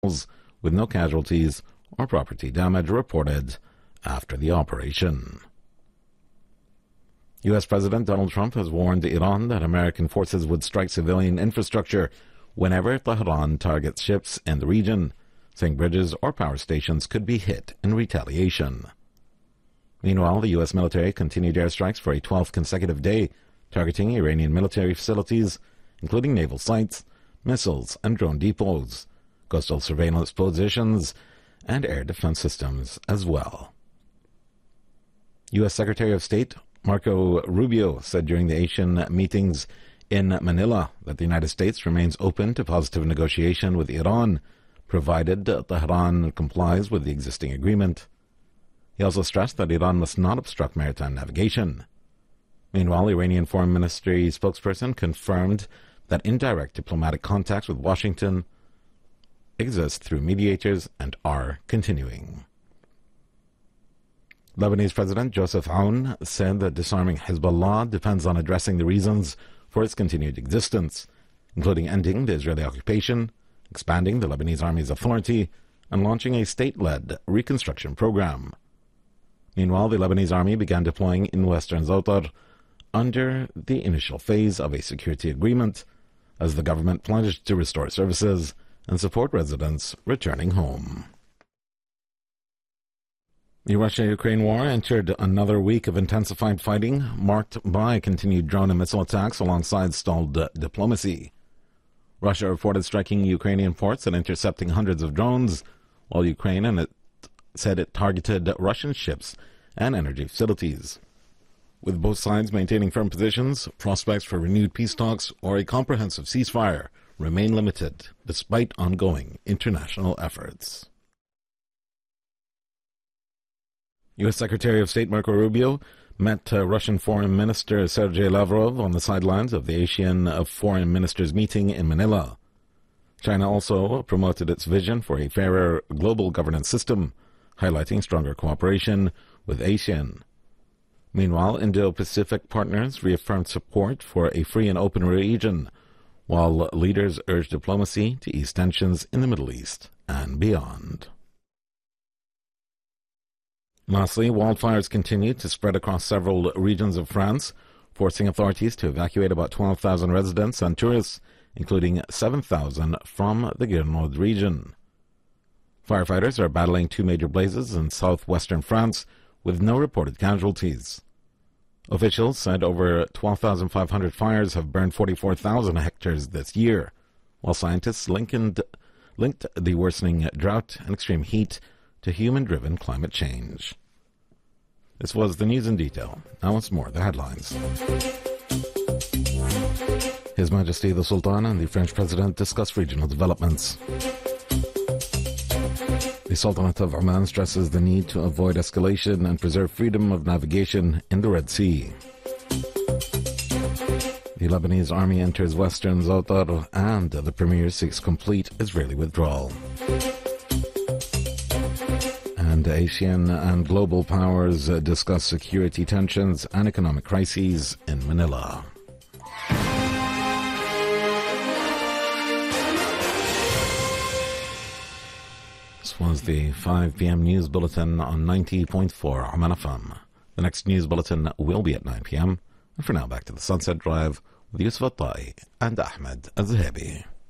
with no casualties or property damage reported after the operation. U.S. President Donald Trump has warned Iran that American forces would strike civilian infrastructure whenever Tehran targets ships in the region, saying bridges or power stations could be hit in retaliation. Meanwhile, the U.S. military continued airstrikes for a 12th consecutive day, targeting Iranian military facilities, including naval sites, missiles and drone depots, coastal surveillance positions, and air defense systems as well. U.S. Secretary of State Marco Rubio said during the Asian meetings in Manila that the United States remains open to positive negotiation with Iran, provided Tehran complies with the existing agreement. He also stressed that Iran must not obstruct maritime navigation. Meanwhile, Iranian Foreign Ministry spokesperson confirmed that indirect diplomatic contacts with Washington exist through mediators and are continuing. Lebanese President Joseph Aoun said that disarming Hezbollah depends on addressing the reasons for its continued existence, including ending the Israeli occupation, expanding the Lebanese army's authority, and launching a state-led reconstruction program. Meanwhile, the Lebanese army began deploying in western Zoutar under the initial phase of a security agreement, as the government pledged to restore services and support residents returning home. The Russia-Ukraine war entered another week of intensified fighting, marked by continued drone and missile attacks alongside stalled diplomacy. Russia reported striking Ukrainian ports and intercepting hundreds of drones, while Ukraine said it targeted Russian ships and energy facilities. With both sides maintaining firm positions, prospects for renewed peace talks or a comprehensive ceasefire remain limited, despite ongoing international efforts. U.S. Secretary of State Marco Rubio met Russian Foreign Minister Sergei Lavrov on the sidelines of the Asian Foreign Ministers meeting in Manila. China also promoted its vision for a fairer global governance system, highlighting stronger cooperation with ASEAN. Meanwhile, Indo-Pacific partners reaffirmed support for a free and open region, while leaders urged diplomacy to ease tensions in the Middle East and beyond. Lastly, wildfires continue to spread across several regions of France, forcing authorities to evacuate about 12,000 residents and tourists, including 7,000 from the Gironde region. Firefighters are battling two major blazes in southwestern France, with no reported casualties. Officials said over 12,500 fires have burned 44,000 hectares this year, while scientists linked the worsening drought and extreme heat to human-driven climate change. This was the news in detail. Now once more, the headlines. His Majesty the Sultan and the French President discuss regional developments. The Sultanate of Oman stresses the need to avoid escalation and preserve freedom of navigation in the Red Sea. The Lebanese army enters western Zoutar and the premier seeks complete Israeli withdrawal. And Asian and global powers discuss security tensions and economic crises in Manila. This was the 5 p.m. news bulletin on 90.4 Oman FM. The next news bulletin will be at 9 p.m. And for now, back to the Sunset Drive with Yusuf Al-Tai and Ahmed Al-Zahabi.